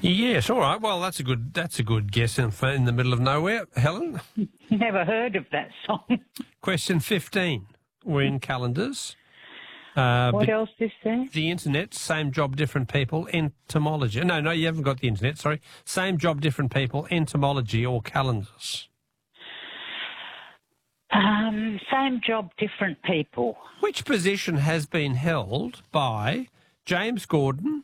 Yes, all right. Well, that's a good guess in the middle of nowhere. Helen? Never heard of that song. Question 15. We're in calendars. What else is there? The internet, same job, different people, entomology. No, you haven't got the internet, sorry. Same job, different people, entomology or calendars. Same job, different people. Which position has been held by James Gordon,